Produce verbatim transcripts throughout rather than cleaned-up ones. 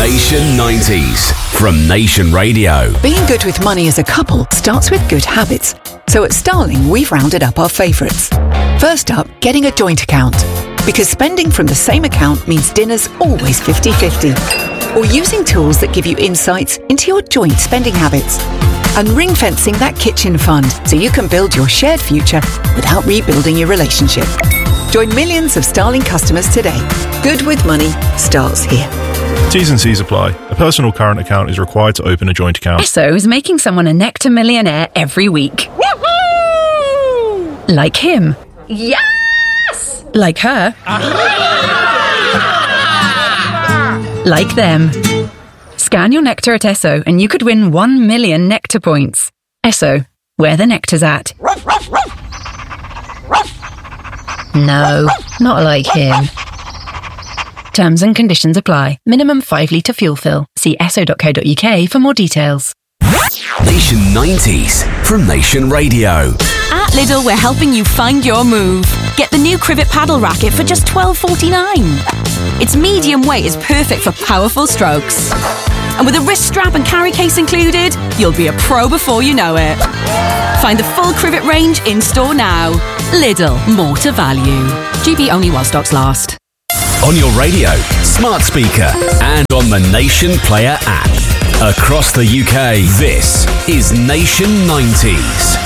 Nation nineties from Nation Radio. Being good with money as a couple starts with good habits. So at Starling, we've rounded up our favourites. First up, getting a joint account. Because spending from the same account means dinner's always fifty-fifty. Or using tools that give you insights into your joint spending habits. And ring-fencing that kitchen fund so you can build your shared future without rebuilding your relationship. Join millions of Starling customers today. Good with money starts here. T's and C's apply. A personal current account is required to open a joint account. Esso is making someone a Nectar millionaire every week. Woohoo! Like him. Yes! Like her. Like them. Scan your Nectar at Esso and you could win one million Nectar points. Esso, where the nectar's at. No, not like him. Terms and conditions apply. Minimum five litre fuel fill. See esso dot co dot uk for more details. Nation nineties from Nation Radio. At Lidl, we're helping you find your move. Get the new Crivet paddle racket for just twelve forty-nine. Its medium weight is perfect for powerful strokes. And with a wrist strap and carry case included, you'll be a pro before you know it. Find the full Crivet range in store now. Lidl, more to value. G B only while stocks last. On your radio, smart speaker, and on the Nation Player app. Across the U K, this is Nation nineties.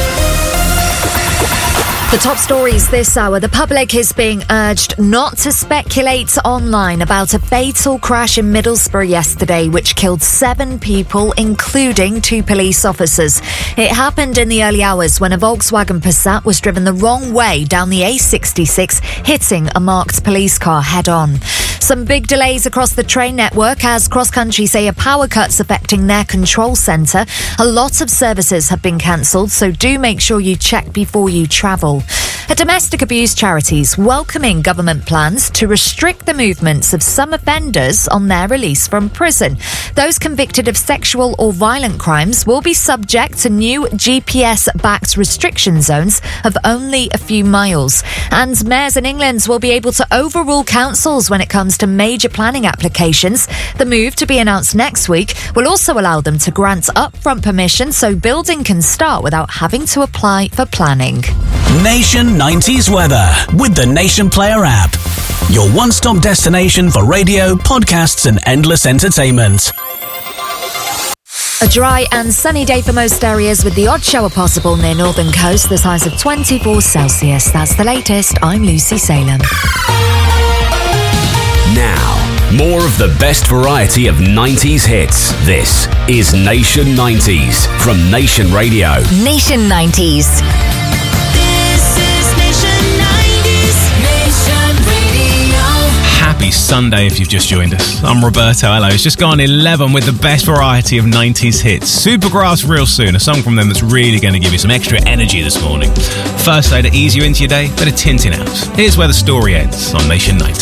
The top stories this hour. The public is being urged not to speculate online about a fatal crash in Middlesbrough yesterday, which killed seven people, including two police officers. It happened in the early hours when a Volkswagen Passat was driven the wrong way down the A sixty-six, hitting a marked police car head-on. Some big delays across the train network as Cross Country say a power cut's affecting their control centre. A lot of services have been cancelled, so do make sure you check before you travel. A domestic abuse charity's welcoming government plans to restrict the movements of some offenders on their release from prison. Those convicted of sexual or violent crimes will be subject to new G P S-backed restriction zones of only a few miles. And mayors in England will be able to overrule councils when it comes to major planning applications. The move, to be announced next week, will also allow them to grant upfront permission so building can start without having to apply for planning. Nation nineties weather with the Nation Player app. Your one-stop destination for radio, podcasts and endless entertainment. A dry and sunny day for most areas with the odd shower possible near northern coast, the highs of twenty-four Celsius. That's the latest. I'm Lucy Salem. Now, more of the best variety of nineties hits. This is Nation nineties from Nation Radio. Nation nineties. Happy Sunday if you've just joined us. I'm Roberto. Hello. It's just gone eleven with the best variety of nineties hits. Supergrass real soon. A song from them that's really going to give you some extra energy this morning. First, though, to ease you into your day, bit of Tintin out. Here's where the story ends on Nation nineties.